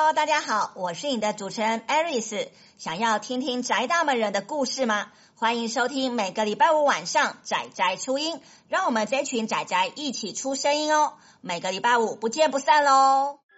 Hello， 大家好，我是你的主持人 Aris。想要听听宅大们人的故事吗？欢迎收听每个礼拜五晚上宅宅出音，让我们这群宅宅一起出声音哦。每个礼拜五不见不散喽。